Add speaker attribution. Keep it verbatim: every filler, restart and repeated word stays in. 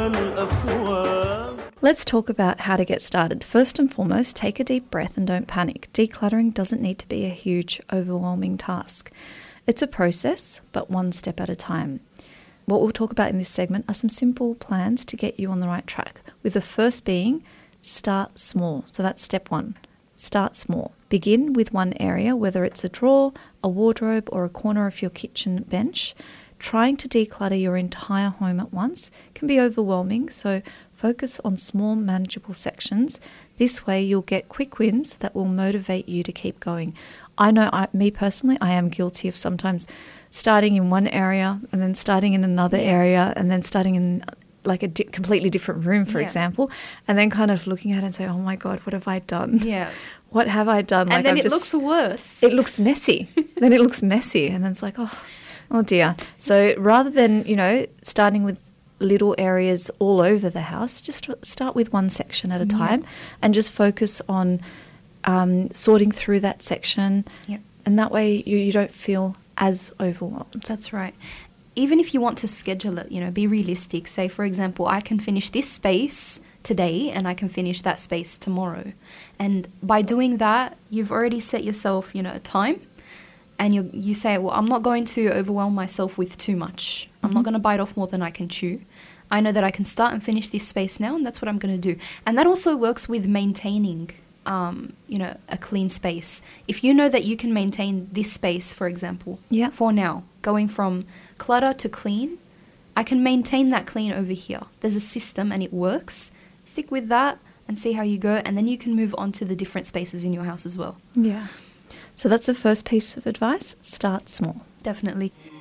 Speaker 1: Let's talk about how to get started. First and foremost, take a deep breath and don't panic. Decluttering doesn't need to be a huge, overwhelming task. It's a process, but one step at a time. What we'll talk about in this segment are some simple plans to get you on the right track, with the first being start small. So that's step one. Start small. Begin with one area, whether it's a drawer, a wardrobe, or a corner of your kitchen bench. Trying to declutter your entire home at once can be overwhelming, so focus on small, manageable sections. This way you'll get quick wins that will motivate you to keep going. I know, I, me personally, I am guilty of sometimes starting in one area and then starting in another yeah. area and then starting in like a di- completely different room, for yeah. example, and then kind of looking at it and say, oh my God, what have I done?
Speaker 2: Yeah.
Speaker 1: What have I done?
Speaker 2: And
Speaker 1: like
Speaker 2: then
Speaker 1: I've
Speaker 2: it
Speaker 1: just,
Speaker 2: looks worse.
Speaker 1: It looks messy. Then it looks messy. And then it's like, oh, oh dear. So rather than, you know, starting with little areas all over the house, just start with one section at a time yeah. and just focus on um, sorting through that section.
Speaker 2: Yep.
Speaker 1: And that way you, you don't feel as overwhelmed.
Speaker 2: That's right. Even if you want to schedule it, you know, be realistic. Say, for example, I can finish this space today and I can finish that space tomorrow. And by doing that, you've already set yourself, you know, a time. And you you say, well, I'm not going to overwhelm myself with too much. I'm mm-hmm. not going to bite off more than I can chew. I know that I can start and finish this space now, and that's what I'm going to do. And that also works with maintaining, um, you know, a clean space. If you know that you can maintain this space, for example,
Speaker 1: yeah.
Speaker 2: for now, going from clutter to clean, I can maintain that clean over here. There's a system and it works. Stick with that and see how you go, and then you can move on to the different spaces in your house as well.
Speaker 1: Yeah. So that's the first piece of advice. Start small.
Speaker 2: Definitely.